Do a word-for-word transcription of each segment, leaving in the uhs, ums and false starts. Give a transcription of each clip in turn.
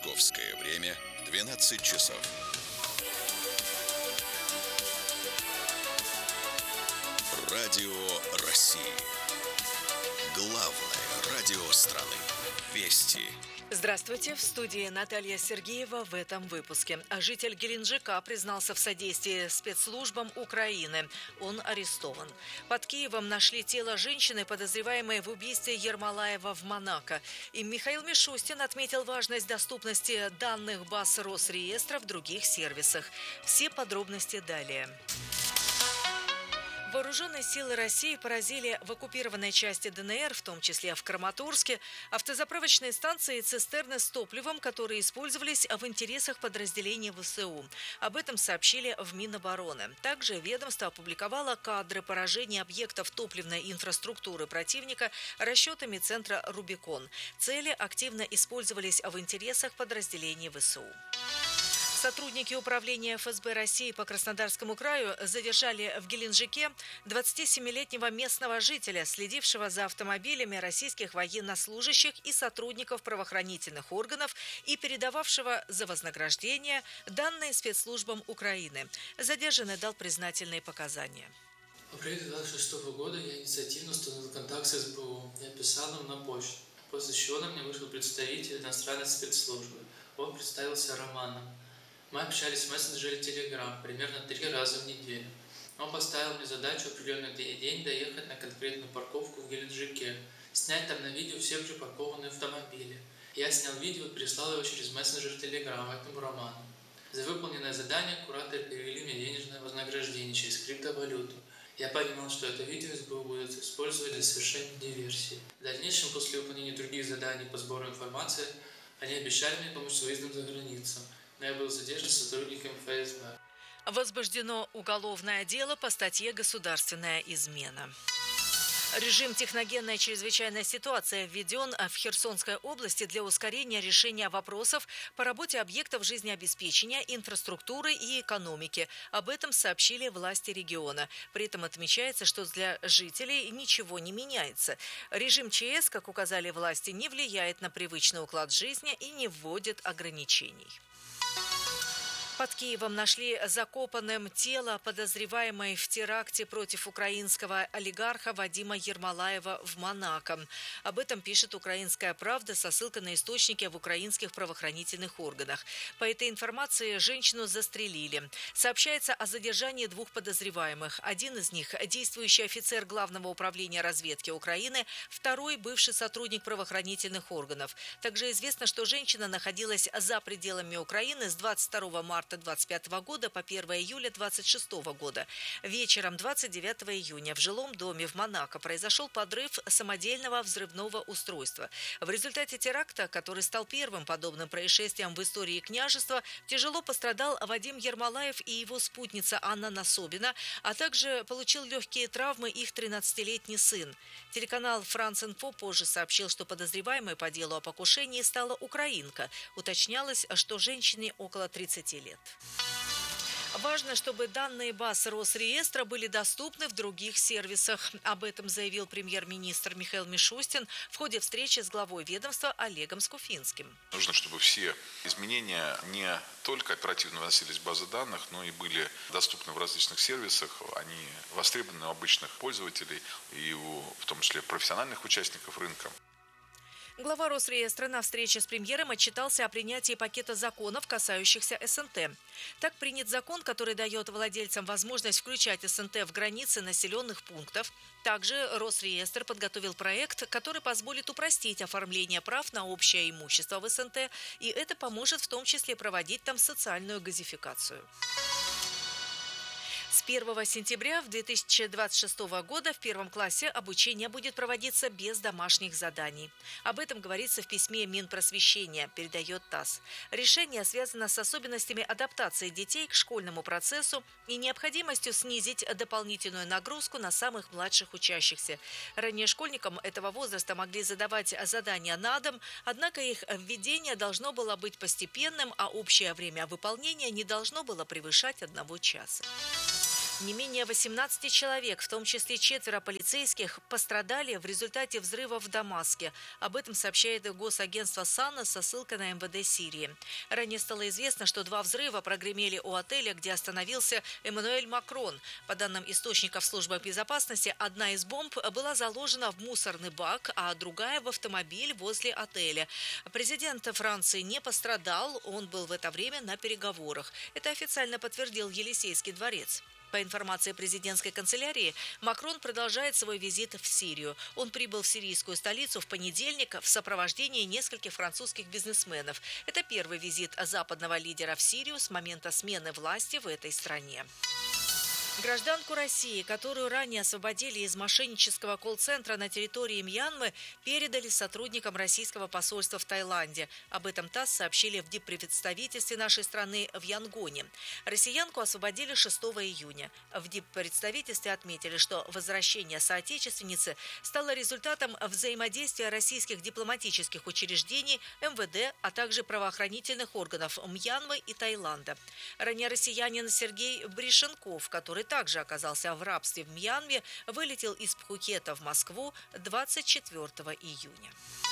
Московское время двенадцать часов. Радио России. Главное радио страны. Вести. Здравствуйте, в студии Наталья Сергеева. В этом выпуске. Житель Геленджика признался в содействии спецслужбам Украины. Он арестован. Под Киевом нашли тело женщины, подозреваемой в убийстве Ермолаева в Монако. И Михаил Мишустин отметил важность доступности данных баз Росреестра в других сервисах. Все подробности далее. Вооруженные силы России поразили в оккупированной части ДНР, в том числе в Краматорске, автозаправочные станции и цистерны с топливом, которые использовались в интересах подразделений ВСУ. Об этом сообщили в Минобороны. Также ведомство опубликовало кадры поражения объектов топливной инфраструктуры противника расчетами центра «Рубикон». Цели активно использовались в интересах подразделений ВСУ. Сотрудники управления эф эс бэ России по Краснодарскому краю задержали в Геленджике двадцатисемилетнего местного жителя, следившего за автомобилями российских военнослужащих и сотрудников правоохранительных органов и передававшего за вознаграждение данные спецслужбам Украины. Задержанный дал признательные показания. В апреле две тысячи двадцать шестого года я инициативно установил контакт с эс бэ у и отписал им на почту, после чего на меня вышел представитель иностранной спецслужбы. Он представился Романом. Мы общались в мессенджере Telegram примерно три раза в неделю. Он поставил мне задачу в определенный день доехать на конкретную парковку в Геленджике, снять там на видео все припаркованные автомобили. Я снял видео и прислал его через мессенджер Telegram этому Роману. За выполненное задание кураторы перевели мне денежное вознаграждение через криптовалюту. Я понимал, что это видео эс бэ у будет использовать для совершения диверсии. В дальнейшем, после выполнения других заданий по сбору информации, они обещали мне помочь с выездом за границу. Но я был задержан сотрудниками эф эс бэ. Возбуждено уголовное дело по статье «Государственная измена». Режим «Техногенная чрезвычайная ситуация» введен в Херсонской области для ускорения решения вопросов по работе объектов жизнеобеспечения, инфраструктуры и экономики. Об этом сообщили власти региона. При этом отмечается, что для жителей ничего не меняется. Режим че эс, как указали власти, не влияет на привычный уклад жизни и не вводит ограничений. Под Киевом нашли закопанным тело подозреваемой в теракте против украинского олигарха Вадима Ермолаева в Монако. Об этом пишет «Украинская правда» со ссылкой на источники в украинских правоохранительных органах. По этой информации женщину застрелили. Сообщается о задержании двух подозреваемых. Один из них – действующий офицер Главного управления разведки Украины, второй – бывший сотрудник правоохранительных органов. Также известно, что женщина находилась за пределами Украины с двадцать второго марта две тысячи двадцать пятого года по первого июля две тысячи двадцать шестого года. Вечером двадцать девятого июня в жилом доме в Монако произошел подрыв самодельного взрывного устройства. В результате теракта, который стал первым подобным происшествием в истории княжества, тяжело пострадал Вадим Ермолаев и его спутница Анна Насобина, а также получил легкие травмы их тринадцатилетний сын. Телеканал «Франс-Инфо» позже сообщил, что подозреваемой по делу о покушении стала украинка. Уточнялось, что женщине около тридцати лет. Важно, чтобы данные баз Росреестра были доступны в других сервисах. Об этом заявил премьер-министр Михаил Мишустин в ходе встречи с главой ведомства Олегом Скуфинским. Нужно, чтобы все изменения не только оперативно вносились в базы данных, но и были доступны в различных сервисах. Они востребованы у обычных пользователей и у, в том числе, профессиональных участников рынка. Глава Росреестра на встрече с премьером отчитался о принятии пакета законов, касающихся эс эн тэ. Так принят закон, который дает владельцам возможность включать эс эн тэ в границы населенных пунктов. Также Росреестр подготовил проект, который позволит упростить оформление прав на общее имущество в эс эн тэ, и это поможет в том числе проводить там социальную газификацию. С первого сентября две тысячи двадцать шестого года в первом классе обучение будет проводиться без домашних заданий. Об этом говорится в письме Минпросвещения, передает ТАСС. Решение связано с особенностями адаптации детей к школьному процессу и необходимостью снизить дополнительную нагрузку на самых младших учащихся. Ранее школьникам этого возраста могли задавать задания на дом, однако их введение должно было быть постепенным, а общее время выполнения не должно было превышать одного часа. Не менее восемнадцати человек, в том числе четверо полицейских, пострадали в результате взрыва в Дамаске. Об этом сообщает госагентство САНА со ссылкой на эм вэ дэ Сирии. Ранее стало известно, что два взрыва прогремели у отеля, где остановился Эммануэль Макрон. По данным источников службы безопасности, одна из бомб была заложена в мусорный бак, а другая в автомобиль возле отеля. Президент Франции не пострадал, он был в это время на переговорах. Это официально подтвердил Елисейский дворец. По информации президентской канцелярии, Макрон продолжает свой визит в Сирию. Он прибыл в сирийскую столицу в понедельник в сопровождении нескольких французских бизнесменов. Это первый визит западного лидера в Сирию с момента смены власти в этой стране. Гражданку России, которую ранее освободили из мошеннического колл-центра на территории Мьянмы, передали сотрудникам российского посольства в Таиланде. Об этом ТАСС сообщили в диппредставительстве нашей страны в Янгоне. Россиянку освободили шестого июня. В диппредставительстве отметили, что возвращение соотечественницы стало результатом взаимодействия российских дипломатических учреждений, эм вэ дэ, а также правоохранительных органов Мьянмы и Таиланда. Ранее россиянин Сергей Бришенков, который также оказался в рабстве в Мьянме, вылетел из Пхукета в Москву двадцать четвёртого июня.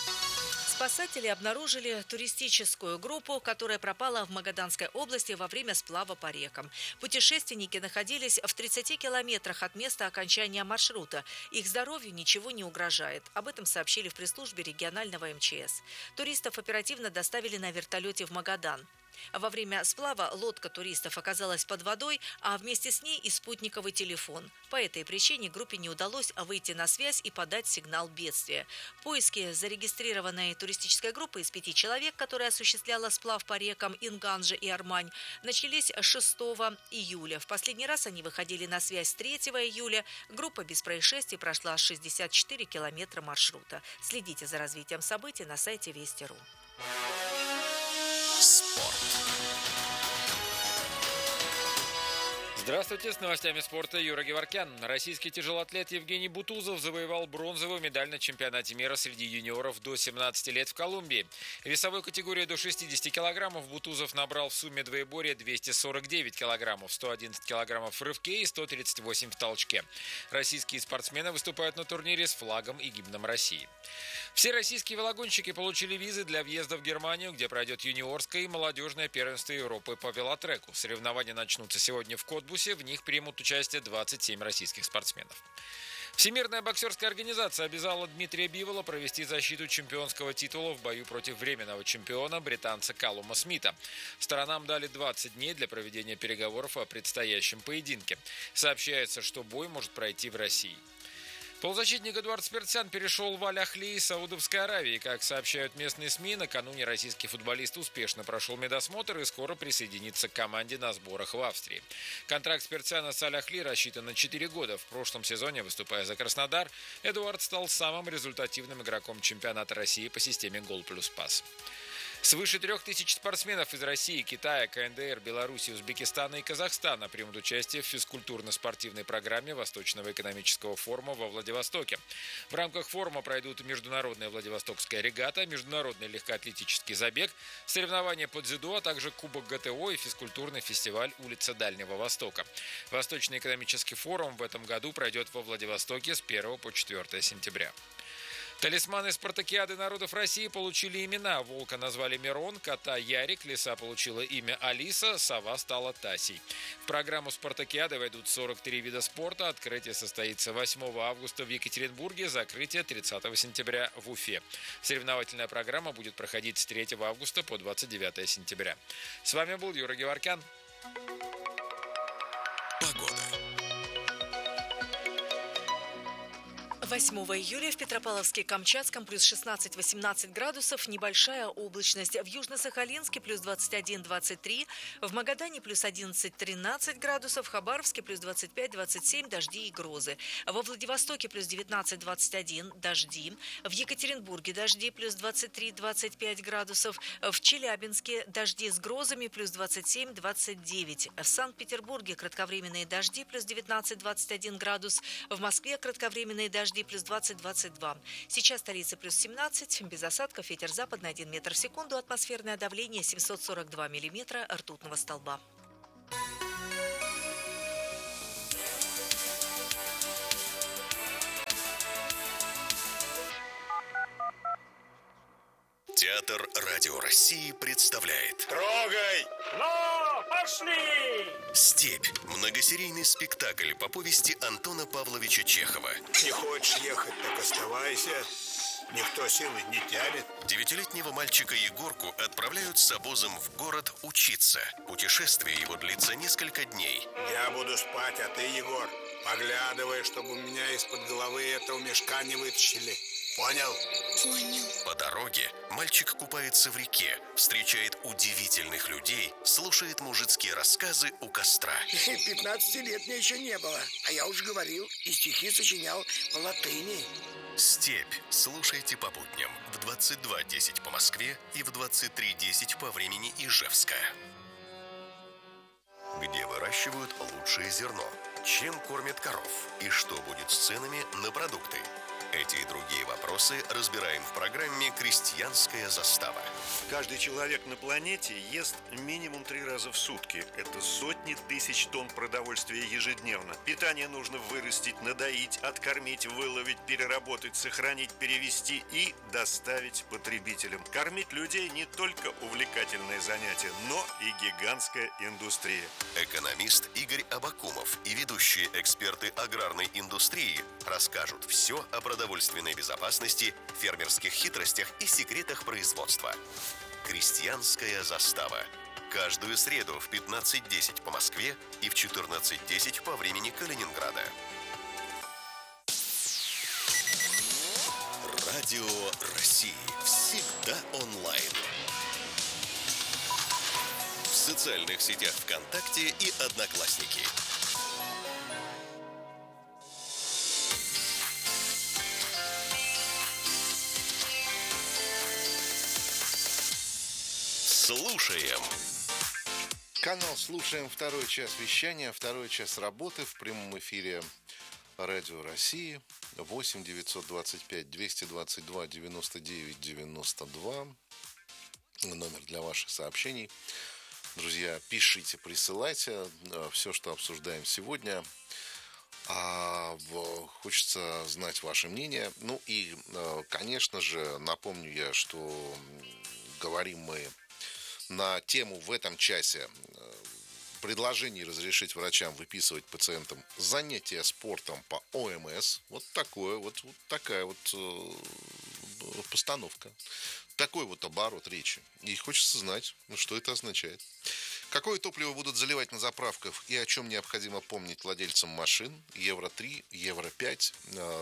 Спасатели обнаружили туристическую группу, которая пропала в Магаданской области во время сплава по рекам. Путешественники находились в тридцати километрах от места окончания маршрута. Их здоровью ничего не угрожает. Об этом сообщили в пресс-службе регионального эм че эс. Туристов оперативно доставили на вертолете в Магадан. Во время сплава лодка туристов оказалась под водой, а вместе с ней и спутниковый телефон. По этой причине группе не удалось выйти на связь и подать сигнал бедствия. Поиски зарегистрированной туристической группы из пяти человек, которая осуществляла сплав по рекам Инганже и Армань, начались шестого июля. В последний раз они выходили на связь третьего июля. Группа без происшествий прошла шестьдесят четыре километра маршрута. Следите за развитием событий на сайте Вести точка ру. Спорт. Здравствуйте, с новостями спорта Юра Геворкян. Российский тяжелоатлет Евгений Бутузов завоевал бронзовую медаль на чемпионате мира среди юниоров до семнадцати лет в Колумбии. В весовой категории до шестидесяти килограммов Бутузов набрал в сумме двоеборья двести сорок девять килограммов, сто одиннадцать килограммов в рывке и сто тридцать восемь в толчке. Российские спортсмены выступают на турнире с флагом и гимном России. Все российские велогонщики получили визы для въезда в Германию, где пройдет юниорское и молодежное первенство Европы по велотреку. Соревнования начнутся сегодня в Котбусе. В них примут участие двадцать семь российских спортсменов. Всемирная боксерская организация обязала Дмитрия Бивола провести защиту чемпионского титула в бою против временного чемпиона британца Каллума Смита. Сторонам дали двадцать дней для проведения переговоров о предстоящем поединке. Сообщается, что бой может пройти в России. Полузащитник Эдуард Спиртсян перешел в Аль-Ахли из Саудовской Аравии. Как сообщают местные СМИ, накануне российский футболист успешно прошел медосмотр и скоро присоединится к команде на сборах в Австрии. Контракт Спиртсяна с Аль-Ахли рассчитан на четыре года. В прошлом сезоне, выступая за Краснодар, Эдуард стал самым результативным игроком чемпионата России по системе «Гол плюс пас». Свыше трех тысяч спортсменов из России, Китая, ка эн дэ эр, Беларуси, Узбекистана и Казахстана примут участие в физкультурно-спортивной программе Восточного экономического форума во Владивостоке. В рамках форума пройдут международная Владивостокская регата, международный легкоатлетический забег, соревнования по дзюдо, а также Кубок гэ тэ о и физкультурный фестиваль «Улица Дальнего Востока». Восточный экономический форум в этом году пройдет во Владивостоке с первого по четвёртое сентября. Талисманы спартакиады народов России получили имена. Волка назвали Мирон, кота Ярик, лиса получила имя Алиса, сова стала Тасей. В программу спартакиады войдут сорок три вида спорта. Открытие состоится восьмого августа в Екатеринбурге, закрытие тридцатого сентября в Уфе. Соревновательная программа будет проходить с третьего августа по двадцать девятое сентября. С вами был Юра Геворкян. Погода. восьмого июля в Петропавловске-Камчатском плюс шестнадцать-восемнадцать градусов, небольшая облачность. В Южно-Сахалинске плюс двадцать один - двадцать три, в Магадане плюс одиннадцать-тринадцать градусов, в Хабаровске плюс двадцать пять - двадцать семь, дожди и грозы. Во Владивостоке плюс девятнадцать - двадцать один, дожди. В Екатеринбурге дожди плюс двадцать три - двадцать пять градусов. В Челябинске дожди с грозами плюс двадцать семь - двадцать девять. В Санкт-Петербурге кратковременные дожди плюс девятнадцать - двадцать один градус. В Москве кратковременные дожди плюс двадцать - двадцать два. Сейчас столица плюс семнадцать, без осадков, ветер западный один метр в секунду, атмосферное давление семьсот сорок два миллиметра ртутного столба. Театр Радио России представляет Трогай! Ну, пошли! «Степь» – многосерийный спектакль по повести Антона Павловича Чехова. Не хочешь ехать, так оставайся. Никто силы не тянет. Девятилетнего мальчика Егорку отправляют с обозом в город учиться. Путешествие его длится несколько дней. Я буду спать, а ты, Егор, поглядывай, чтобы у меня из-под головы этого мешка не вытащили. Понял? Понял. По дороге мальчик купается в реке, встречает удивительных людей, слушает мужицкие рассказы у костра. Пятнадцати лет мне еще не было, а я уже говорил и стихи сочинял по латыни. «Степь» слушайте по будням в двадцать два десять по Москве и в двадцать три десять по времени Ижевска. Где выращивают лучшее зерно? Чем кормят коров? И что будет с ценами на продукты? Эти и другие вопросы разбираем в программе «Крестьянская застава». Каждый человек на планете ест минимум три раза в сутки. Это сотни тысяч тонн продовольствия ежедневно. Питание нужно вырастить, надоить, откормить, выловить, переработать, сохранить, перевести и доставить потребителям. Кормить людей не только увлекательное занятие, но и гигантская индустрия. Экономист Игорь Абакумов и ведущие эксперты аграрной индустрии расскажут все о продовольственной безопасности, фермерских хитростях и секретах производства. «Крестьянская застава». Каждую среду в пятнадцать десять по Москве и в четырнадцать десять по времени Калининграда. Радио России. Всегда онлайн. В социальных сетях ВКонтакте и Одноклассники. Слушаем. Канал «Слушаем», второй час вещания, второй час работы в прямом эфире Радио России. восемь девятьсот двадцать пять двести двадцать два девяносто девять девяносто два. Номер для ваших сообщений. Друзья, пишите, присылайте все, что обсуждаем сегодня. А, хочется знать ваше мнение. Ну и, конечно же, напомню я, что говорим мы на тему в этом часе предложений разрешить врачам выписывать пациентам занятия спортом по О М С. Вот такое вот, вот такая вот э, постановка. Такой вот оборот речи. И хочется знать, ну, что это означает. Какое топливо будут заливать на заправках и о чем необходимо помнить владельцам машин? Евро три, Евро пять.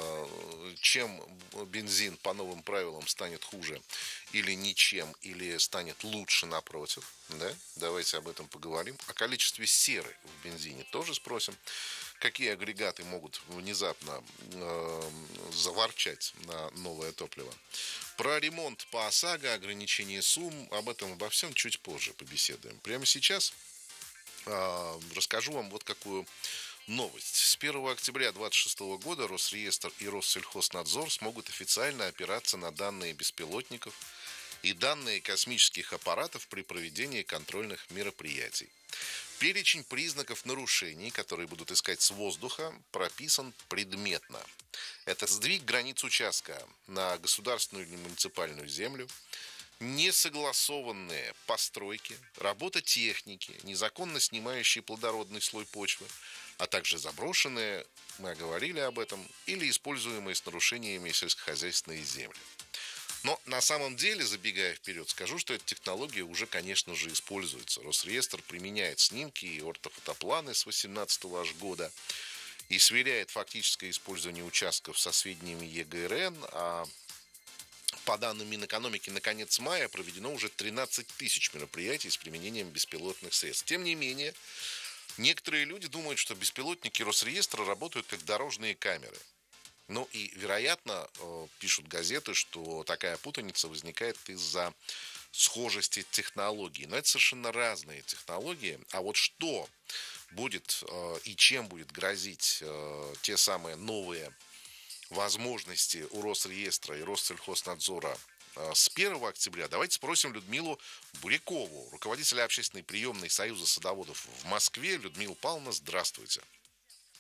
Чем бензин по новым правилам станет хуже? Или ничем, или станет лучше напротив? Да? Давайте об этом поговорим. О количестве серы в бензине тоже спросим. Какие агрегаты могут внезапно э, заворчать на новое топливо? Про ремонт по ОСАГО, ограничение сумм, об этом обо всем чуть позже побеседуем. Прямо сейчас э, расскажу вам вот какую новость. С первого октября две тысячи двадцать шестого года Росреестр и Россельхознадзор смогут официально опираться на данные беспилотников и данные космических аппаратов при проведении контрольных мероприятий. Перечень признаков нарушений, которые будут искать с воздуха, прописан предметно. Это сдвиг границ участка на государственную или муниципальную землю, несогласованные постройки, работа техники, незаконно снимающие плодородный слой почвы, а также заброшенные, мы говорили об этом, или используемые с нарушениями сельскохозяйственные земли. Но на самом деле, забегая вперед, скажу, что эта технология уже, конечно же, используется. Росреестр применяет снимки и ортофотопланы с восемнадцатого аж года и сверяет фактическое использование участков со сведениями Е Г Р Н. А по данным Минэкономики, на конец мая проведено уже тринадцать тысяч мероприятий с применением беспилотных средств. Тем не менее, некоторые люди думают, что беспилотники Росреестра работают как дорожные камеры. Ну и, вероятно, пишут газеты, что такая путаница возникает из-за схожести технологий. Но это совершенно разные технологии. А вот что будет и чем будет грозить те самые новые возможности у Росреестра и Россельхознадзора с первого октября, давайте спросим Людмилу Бурякову, руководителя общественной приемной Союза садоводов в Москве. Людмила Павловна, здравствуйте.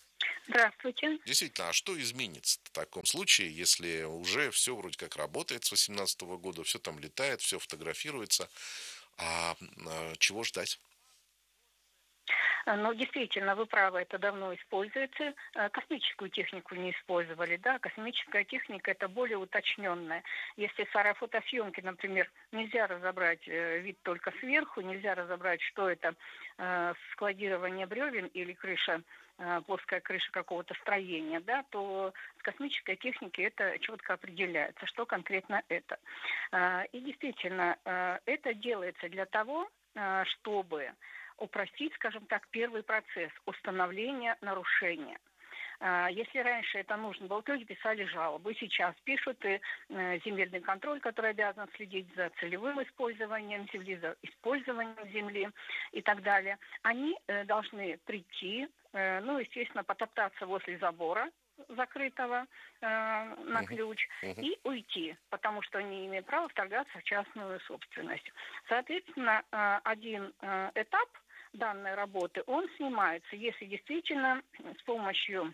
Здравствуйте. Действительно, а что изменится в таком случае, если уже все вроде как работает с восемнадцатого года, все там летает, все фотографируется, а, а чего ждать? Ну, действительно, вы правы, это давно используется. Э, Космическую технику не использовали, да. Космическая техника – это более уточненная. Если с аэрофотосъемки, например, нельзя разобрать э, вид только сверху, нельзя разобрать, что это э, складирование бревен или крыша, э, плоская крыша какого-то строения, да, то с космической техники это четко определяется, что конкретно это. Э, И действительно, э, это делается для того, э, чтобы упростить, скажем так, первый процесс установления нарушения. А, Если раньше это нужно было, то есть писали жалобы, сейчас пишут и э, земельный контроль, который обязан следить за целевым использованием земли, за использованием земли и так далее. Они э, должны прийти, э, ну, естественно, потоптаться возле забора закрытого э, на ключ Мгм. и уйти, потому что они имеют право вторгаться в частную собственность. Соответственно, э, один э, этап данной работы, он снимается, если действительно с помощью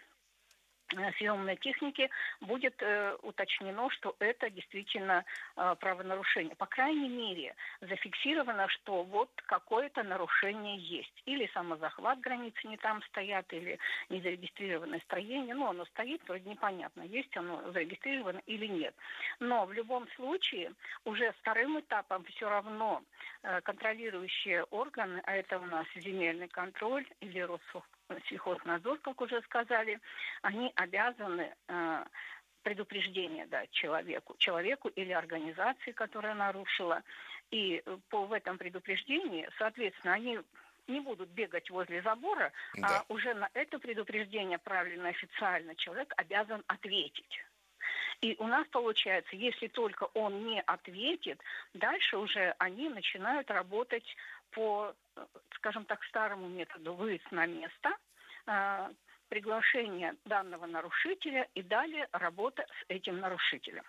э, съемной техники будет э, уточнено, что это действительно э, правонарушение. По крайней мере, зафиксировано, что вот какое-то нарушение есть. Или самозахват, границы не там стоят, или незарегистрированное строение. Ну, оно стоит, вроде непонятно, есть оно зарегистрировано или нет. Но в любом случае уже вторым этапом все равно э, контролирующие органы, а это у нас земельный контроль или Россельхознадзор, Сельхознадзор, как уже сказали, они обязаны э, предупреждение дать человеку, человеку или организации, которая нарушила. И по в этом предупреждении, соответственно, они не будут бегать возле забора, Да. а уже на это предупреждение правильно, официально человек обязан ответить. И у нас получается, если только он не ответит, дальше уже они начинают работать по, э, скажем так, старому методу выезд на место, э, приглашение данного нарушителя и далее работа с этим нарушителем.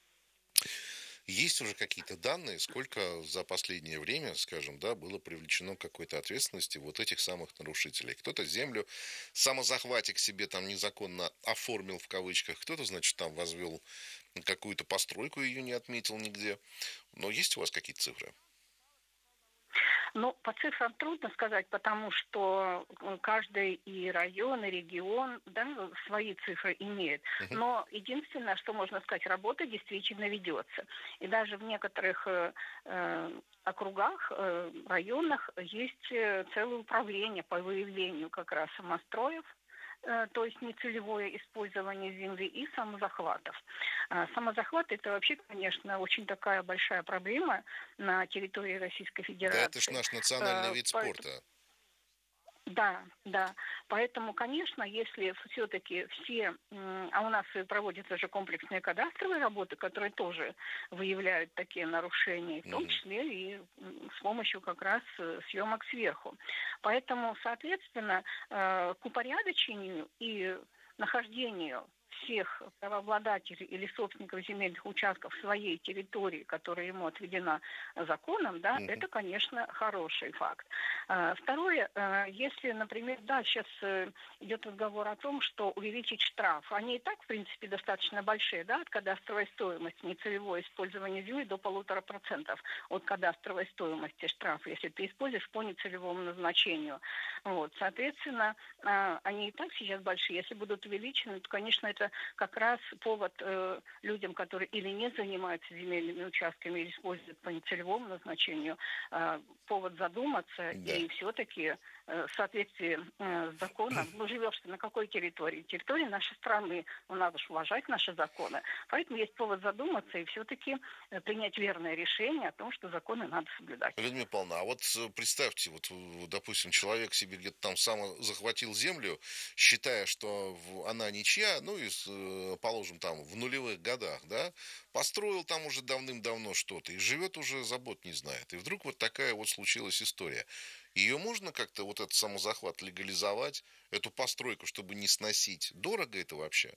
Есть уже какие-то данные, сколько за последнее время, скажем, да, было привлечено к какой-то ответственности вот этих самых нарушителей? Кто-то землю, самозахватик себе там незаконно оформил в кавычках, кто-то, значит, там возвел какую-то постройку, ее не отметил нигде. Но есть у вас какие-то цифры? Ну, по цифрам трудно сказать, потому что э, каждый и район, и регион, да, свои цифры имеет. Мгм. Но единственное, что можно сказать, работа действительно ведется. И даже в некоторых э, э, округах, э, районах есть э, целое управление по выявлению как раз самостроев, э, то есть нецелевое использование земли и самозахватов. А Самозахват – это вообще, конечно, очень такая большая проблема на территории Российской Да Федерации. это ж наш национальный Э, вид поэтому- спорта. Да, да. Поэтому, конечно, если все-таки все, м, а у нас и проводятся же комплексные кадастровые работы, которые тоже выявляют такие нарушения, в том Мгм. числе и м, с помощью как раз э, съемок сверху. Поэтому, соответственно, э, к упорядочению и нахождению всех правообладателей или собственников земельных участков в своей территории, которая ему отведена законом, да, Мгм. это, конечно, хороший факт. А, Второе, э, если, например, да, сейчас э, идет разговор о том, что увеличить штраф, они и так, в принципе, достаточно большие, да, от кадастровой стоимости, нецелевое использование земли до полутора процентов от кадастровой стоимости штраф, если ты используешь по нецелевому назначению. Вот, соответственно, а, они и так сейчас большие. Если будут увеличены, то, конечно, это как раз повод э, людям, которые или не занимаются земельными участками, или используют по нецелевому назначению, э, повод задуматься Да. и все-таки э, в соответствии э, с законом, ну, живешь ты на какой территории? Территории нашей страны, ну, надо же уважать наши законы. Поэтому есть повод задуматься и все-таки э, принять верное решение о том, что законы надо соблюдать. Людмила Павловна, а вот э, представьте, вот, э, допустим, человек себе где-то там сам захватил землю, считая, что в- она ничья, ну, и, с, э, положим, там, в нулевых годах, да, построил там уже давным-давно что-то, и живет уже, забот не знает. И вдруг вот такая вот случилась история. Ее можно как-то, вот этот самозахват, легализовать, эту постройку, чтобы не сносить? Дорого это вообще?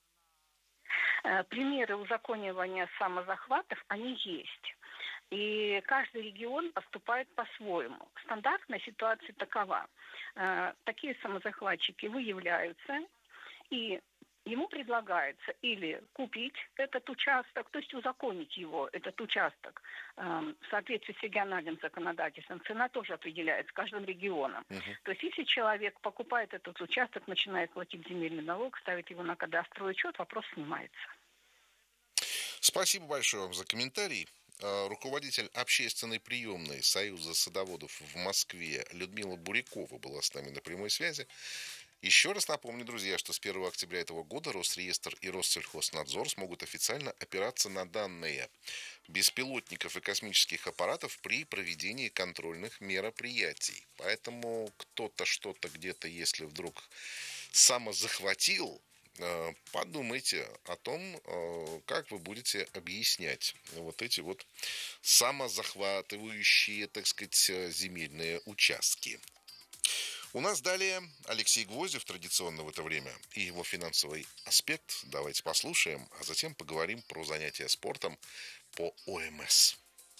Э, Примеры узаконивания самозахватов, они есть. И каждый регион поступает по-своему. Стандартная ситуация такова. Э, Такие самозахватчики выявляются, И ему предлагается или купить этот участок, то есть узаконить его, этот участок, в соответствии с региональным законодательством. Цена тоже определяется каждым регионом. Uh-huh. То есть если человек покупает этот участок, начинает платить земельный налог, ставит его на кадастровый учет, вопрос снимается. Спасибо большое вам за комментарий. Руководитель общественной приемной Союза садоводов в Москве Людмила Бурякова была с нами на прямой связи. Еще раз напомню, друзья, что с первого октября этого года Росреестр и Россельхознадзор смогут официально опираться на данные беспилотников и космических аппаратов при проведении контрольных мероприятий. Поэтому кто-то что-то где-то, если вдруг самозахватил, подумайте о том, как вы будете объяснять вот эти вот самозахватывающие, так сказать, земельные участки. У нас далее Алексей Гвоздев, традиционно в это время, и его финансовый аспект. Давайте послушаем, а затем поговорим про занятия спортом по ОМС.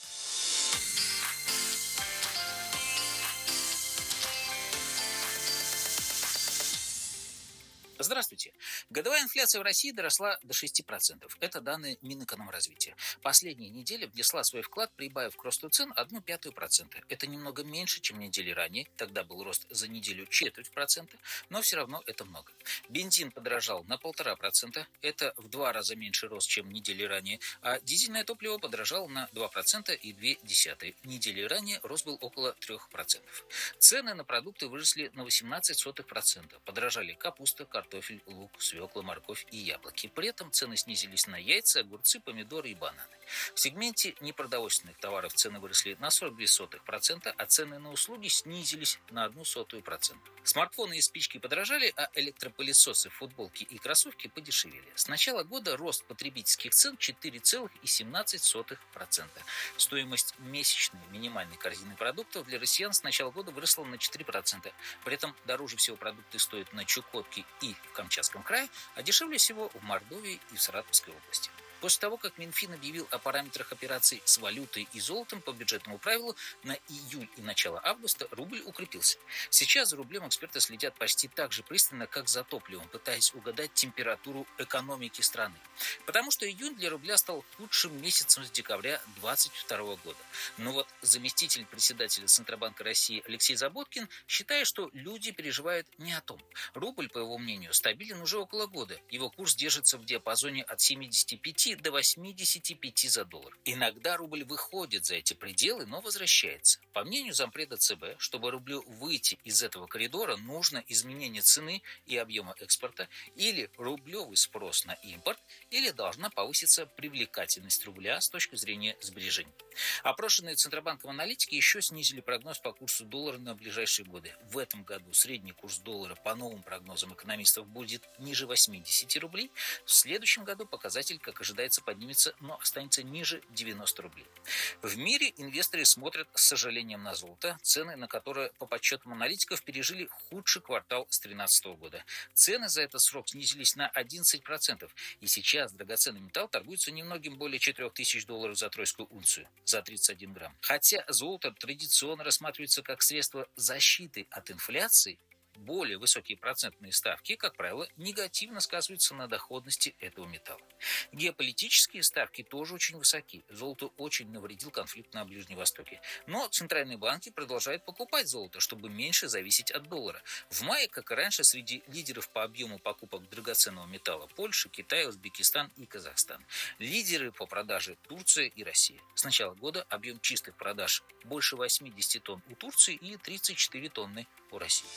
Здравствуйте. Годовая инфляция в России доросла до шести процентов. Это данные Минэкономразвития. Последняя неделя внесла свой вклад, прибавив к росту цен одну пятую процента. Это немного меньше, чем недели ранее. Тогда был рост за неделю четверть процента, но все равно это много. Бензин подорожал на полтора процента. Это в два раза меньше рост, чем недели ранее. А дизельное топливо подорожало на два процента и две десятых. Недели ранее рост был около трех процентов. Цены на продукты выросли на восемнадцать сотых процента. Подорожали капуста, картофель, картофель, лук, свекла, морковь и яблоки. При этом цены снизились на яйца, огурцы, помидоры и бананы. В сегменте непродовольственных товаров цены выросли на сорок две сотых процента, а цены на услуги снизились на одну сотую процента. Смартфоны и спички подорожали, а электропылесосы, футболки и кроссовки подешевели. С начала года рост потребительских цен четыре целых семнадцать сотых процента. Стоимость месячной минимальной корзины продуктов для россиян с начала года выросла на четыре процента. При этом дороже всего продукты стоят на Чукотке и в Камчатском крае, а дешевле всего в Мордовии и в Саратовской области. После того, как Минфин объявил о параметрах операций с валютой и золотом по бюджетному правилу, на июль и начало августа рубль укрепился. Сейчас за рублем эксперты следят почти так же пристально, как за топливом, пытаясь угадать температуру экономики страны. Потому что июнь для рубля стал худшим месяцем с декабря две тысячи двадцать второго года. Но вот заместитель председателя Центробанка России Алексей Заботкин считает, что люди переживают не о том. Рубль, по его мнению, стабилен уже около года. Его курс держится в диапазоне от семидесяти пяти до восьмидесяти пяти за доллар. Иногда рубль выходит за эти пределы, но возвращается. По мнению зампреда ЦБ, чтобы рублю выйти из этого коридора, нужно изменение цены и объема экспорта, или рублевый спрос на импорт, или должна повыситься привлекательность рубля с точки зрения сбережений. Опрошенные Центробанком аналитики еще снизили прогноз по курсу доллара на ближайшие годы. В этом году средний курс доллара по новым прогнозам экономистов будет ниже восьмидесяти рублей. В следующем году показатель, как ожидается, поднимется, но останется ниже девяноста рублей. В мире инвесторы смотрят с сожалением на золото, цены на которое, по подсчетам аналитиков, пережили худший квартал с две тысячи тринадцатого года. Цены за этот срок снизились на одиннадцать процентов, и сейчас драгоценный металл торгуется немногим более четырех тысяч долларов за тройскую унцию, за тридцать один грамм. Хотя золото традиционно рассматривается как средство защиты от инфляции, более высокие процентные ставки, как правило, негативно сказываются на доходности этого металла. Геополитические ставки тоже очень высоки. Золото очень навредил конфликт на Ближнем Востоке. Но центральные банки продолжают покупать золото, чтобы меньше зависеть от доллара. В мае, как и раньше, среди лидеров по объему покупок драгоценного металла Польша, Китай, Узбекистан и Казахстан. Лидеры по продаже Турция и Россия. С начала года объем чистых продаж больше восьмидесяти тонн у Турции и тридцать четыре тонны у России.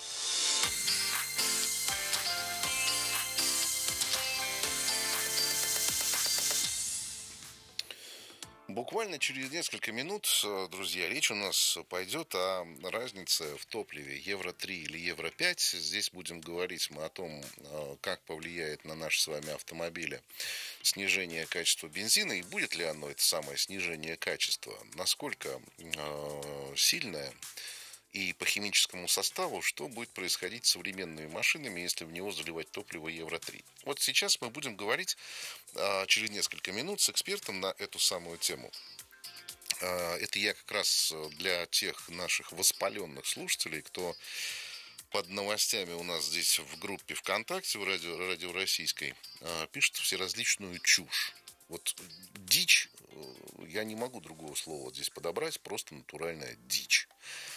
Буквально через несколько минут, друзья, речь у нас пойдет о разнице в топливе евро три или евро пять. Здесь будем говорить мы о том, как повлияет на наши с вами автомобили снижение качества бензина и будет ли оно, это самое снижение качества, насколько сильное и по химическому составу, что будет происходить с современными машинами, если в него заливать топливо евро три. Вот сейчас мы будем говорить а, через несколько минут с экспертом на эту самую тему. А, это я как раз для тех наших воспаленных слушателей, кто под новостями у нас здесь в группе ВКонтакте, в радио, радио Российской, пишут всеразличную чушь. Вот дичь, я не могу другого слова здесь подобрать, просто натуральная дичь.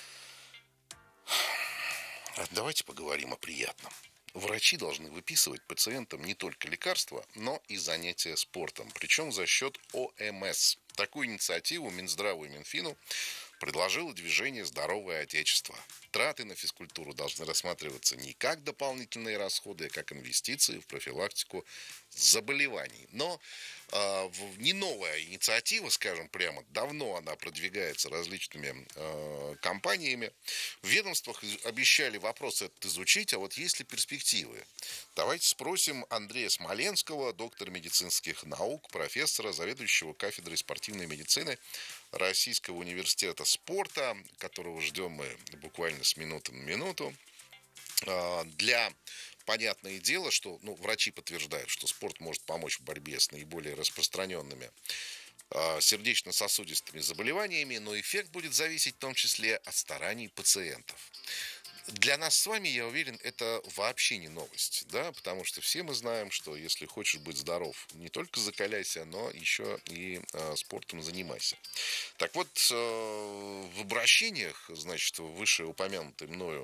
Давайте поговорим о приятном. Врачи должны выписывать пациентам не только лекарства, но и занятия спортом, причем за счет О Эм Эс. Такую инициативу Минздраву и Минфину предложило движение «Здоровое Отечество». Траты на физкультуру должны рассматриваться не как дополнительные расходы, а как инвестиции в профилактику заболеваний. Но э, не новая инициатива, скажем прямо, давно она продвигается различными э, компаниями. В ведомствах обещали вопрос этот изучить, а вот есть ли перспективы? Давайте спросим Андрея Смоленского, доктора медицинских наук, профессора, заведующего кафедрой спортивной медицины Российского университета спорта, которого ждем мы буквально с минуты на минуту. Для, понятное дело, что ну, врачи подтверждают, что спорт может помочь в борьбе с наиболее распространенными сердечно-сосудистыми заболеваниями, но эффект будет зависеть в том числе от стараний пациентов. Для нас с вами, я уверен, это вообще не новость, да, потому что все мы знаем, что если хочешь быть здоров, не только закаляйся, но еще и э, спортом занимайся. Так вот, э, в обращениях, значит, вышеупомянутой мною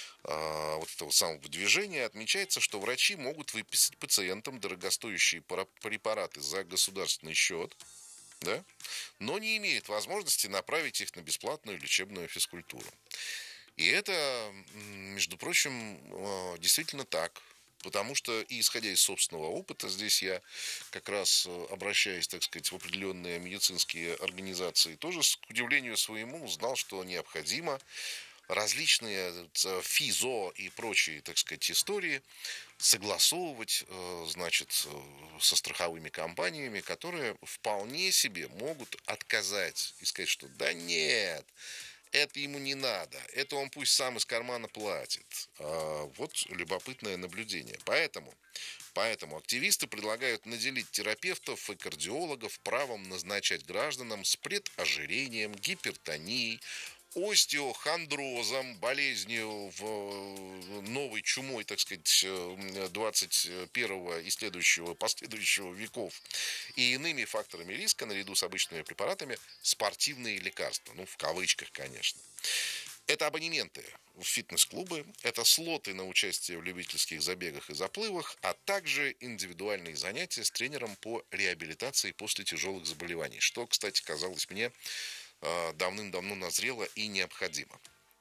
э, вот этого самого движения отмечается, что врачи могут выписать пациентам дорогостоящие препараты за государственный счет, да, но не имеют возможности направить их на бесплатную лечебную физкультуру. И это, между прочим, действительно так. Потому что, и исходя из собственного опыта, здесь я как раз обращаясь, так сказать, в определенные медицинские организации, тоже, к удивлению своему, узнал, что необходимо различные физо и прочие, так сказать, истории согласовывать, значит, со страховыми компаниями, которые вполне себе могут отказать и сказать, что да нет, это ему не надо, это он пусть сам из кармана платит. А вот любопытное наблюдение. Поэтому, поэтому активисты предлагают наделить терапевтов и кардиологов правом назначать гражданам с предожирением, гипертонией, остеохондрозом, болезнью в новой чумой, так сказать, двадцать первого и следующего, последующего веков и иными факторами риска, наряду с обычными препаратами, спортивные лекарства. Ну, в кавычках, конечно. Это абонементы в фитнес-клубы, это слоты на участие в любительских забегах и заплывах, а также индивидуальные занятия с тренером по реабилитации после тяжелых заболеваний, что, кстати, казалось мне давным-давно назрело и необходимо.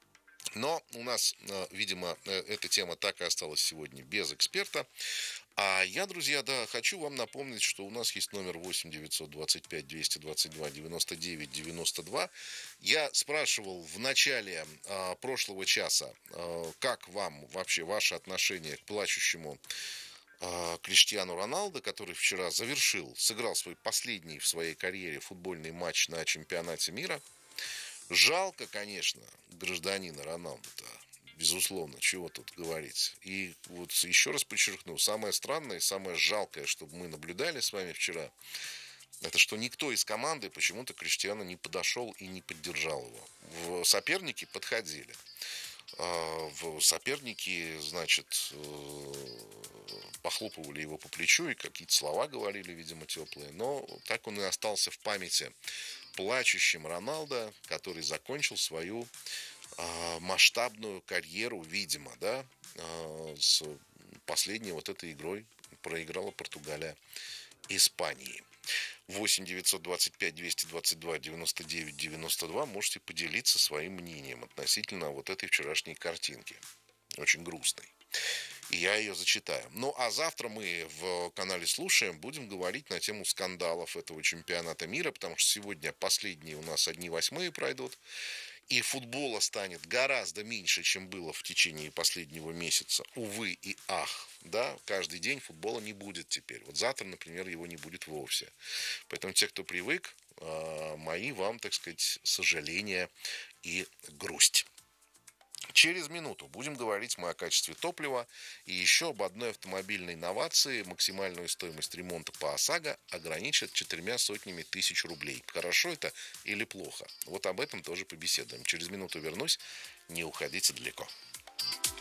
Но у нас, видимо, эта тема так и осталась сегодня без эксперта. А я, друзья, да, хочу вам напомнить, что у нас есть номер восемь девятьсот двадцать пять двести двадцать два девяносто девять девяносто два. Я спрашивал в начале а, прошлого часа, а, как вам вообще ваше отношение к плачущему Криштиану Роналдо, который вчера завершил, сыграл свой последний в своей карьере футбольный матч на чемпионате мира. Жалко, конечно, гражданина Роналдо-то, безусловно, чего тут говорить. И вот еще раз подчеркну, самое странное и самое жалкое, что мы наблюдали с вами вчера, это что никто из команды почему-то Криштиану не подошел и не поддержал его. В соперники подходили. В соперники, значит, похлопывали его по плечу и какие-то слова говорили, видимо, теплые. Но так он и остался в памяти плачущим Роналдо, который закончил свою масштабную карьеру, видимо, да, с последней вот этой игрой проиграла Португалия Испании. восемь девятьсот двадцать пять двести двадцать два девяносто девять девяносто два. Можете поделиться своим мнением относительно вот этой вчерашней картинки. Очень грустной. И я ее зачитаю. Ну, а завтра мы в канале «Слушаем» будем говорить на тему скандалов этого чемпионата мира, потому что сегодня последние у нас одни восьмые пройдут. И футбола станет гораздо меньше, чем было в течение последнего месяца. Увы и ах, да, каждый день футбола не будет теперь. Вот завтра, например, его не будет вовсе. Поэтому те, кто привык, мои вам, так сказать, сожаления и грусть. Через минуту будем говорить мы о качестве топлива и еще об одной автомобильной инновации. Максимальную стоимость ремонта по ОСАГО ограничат четырьмя сотнями тысяч рублей. Хорошо это или плохо? Вот об этом тоже побеседуем. Через минуту вернусь. Не уходите далеко.